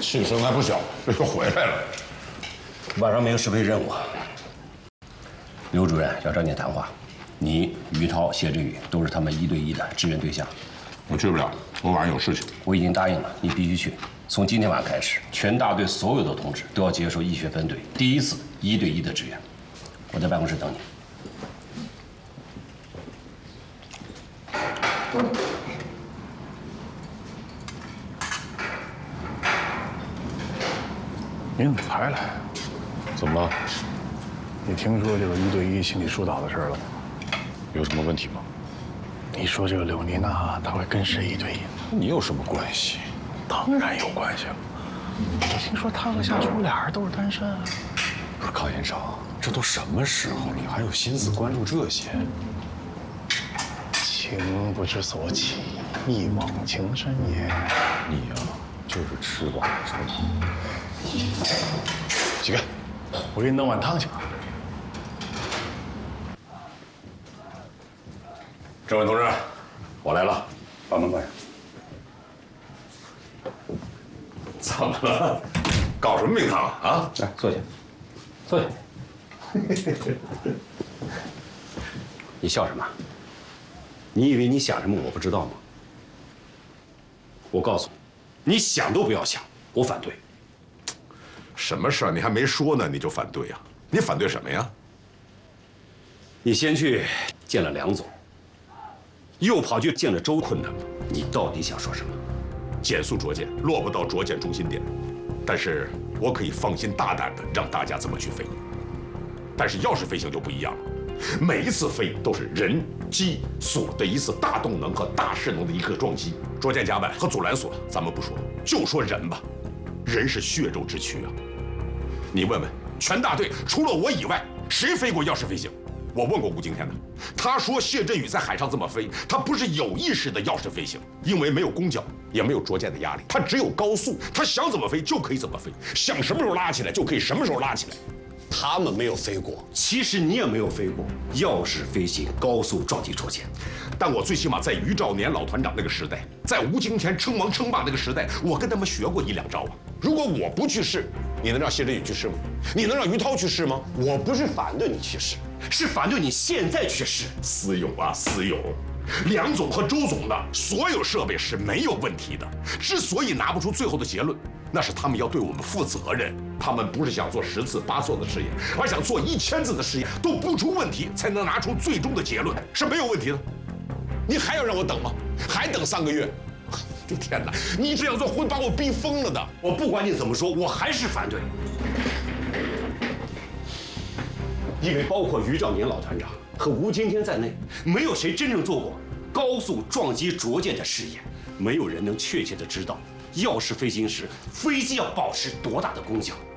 气声还不小，又回来了。 晚上没有试飞任务，刘主任要找你谈话。你、于涛、谢振宇都是他们1对1的支援对象。 我去不了，我晚上有事情。 我已经答应了，你必须去。从今天晚上开始，全大队所有的同志都要接受医学分队第一次1对1的支援。我在办公室等你。 您怎么才来？ 怎么了？ 你听说这个1对1心理疏导的事了吗？ 有什么问题吗？ 你说这个柳妮娜她会跟谁1对1？ 你有什么关系？ 当然有关系了。我听说她和夏初俩人都是单身。 不是康院长，这都什么时候了，还有心思关注这些？ 情不知所起，一往情深也。 你呀，就是吃饱了撑的。起开， 我给你弄碗汤去。 政委同志，我来了，把门关上。怎么了？搞什么名堂啊？ 来，坐下，坐下。你笑什么？你以为你想什么我不知道吗？我告诉你，你想都不要想，我反对。 什么事儿你还没说呢，你就反对呀？你反对什么呀？ 你先去见了梁总，又跑去见了周困难，你到底想说什么？ 减速着舰落不到着舰中心点，但是我可以放心大胆的让大家这么去飞。但是钥匙飞行就不一样了，每一次飞都是人机锁的一次大动能和大势能的一个撞击。着舰甲板和阻拦索咱们不说，就说人吧，人是血肉之躯啊。你问问全大队除了我以外，谁飞过钥匙飞行？我问过吴敬天的，他说谢振宇在海上这么飞，他不是有意识的钥匙飞行，因为没有攻角，也没有着舰的压力，他只有高速，他想怎么飞就可以怎么飞，想什么时候拉起来就可以什么时候拉起来。 他们没有飞过，其实你也没有飞过钥匙飞行高速撞击着舰， 但我最起码在于兆年老团长那个时代，在吴敬天称王称霸那个时代，我跟他们学过1、2招啊。如果我不去试，你能让谢振宇去试吗？你能让于涛去试吗？ 我不是反对你去试，是反对你现在去试。 私有啊，私有。梁总和周总的所有设备是没有问题的，之所以拿不出最后的结论，那是他们要对我们负责任。他们不是想做10次8次的试验，而想做1000次的试验，都不出问题才能拿出最终的结论，是没有问题的。你还要让我等吗？还等3个月？这天哪！你这样做会把我逼疯了的。 我不管你怎么说，我还是反对。因为包括于兆年老团长和吴敬天在内，没有谁真正做过高速撞击着舰的试验，没有人能确切的知道钥匙飞行时飞机要保持多大的攻角。